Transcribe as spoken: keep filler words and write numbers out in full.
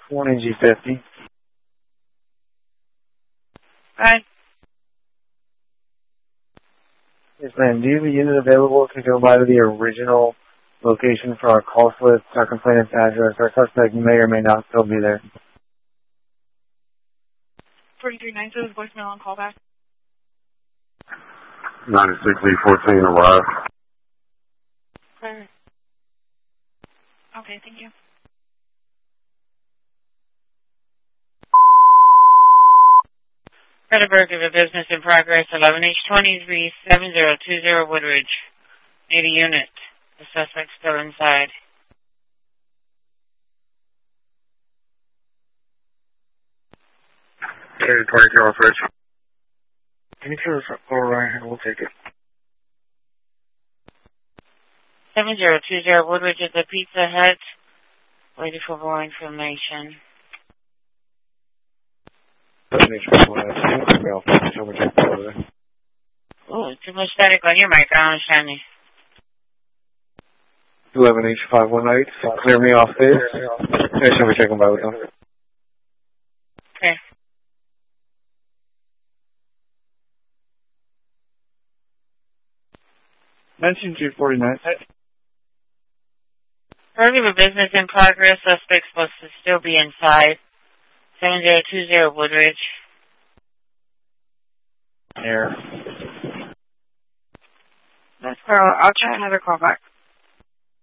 Morning, G fifty. Hi. Yes, ma'am. Do you have a unit available to go by to the original location for our call slip, our complainant's address? Our suspect may or may not still be there. forty-three nine says voicemail on callback. ninety-six E fourteen arrived. Okay. Okay, thank you. Frederick of a business in progress, eleven H twenty-three seven zero two zero Woodridge. Need a unit. The suspect's still inside. Okay, twenty-two on switch. Can you tell us over right here? We'll take it. seven zero two zero Woodridge at the Pizza Hut. Waiting for more information. Oh, too much static on your mic. I don't understand you. eleven H five one eight. Clear me off this. Hey, should we check them by the counter? Okay. nineteen two forty-nine. Frederick of a business in progress. Suspect supposed to still be inside. seven zero two zero Woodridge. Air. That's Pearl. I'll try another call back.